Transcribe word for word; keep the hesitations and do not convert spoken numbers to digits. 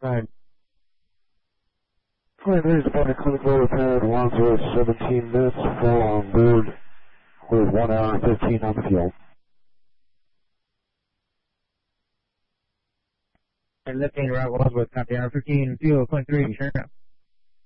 Right. twenty-three is about clinic load pad, Wandsworth, seventeen minutes, four on board, with one hour and fifteen on the field. And lifting route Wandsworth, copy hour fifteen, fuel, twenty-three, sure enough.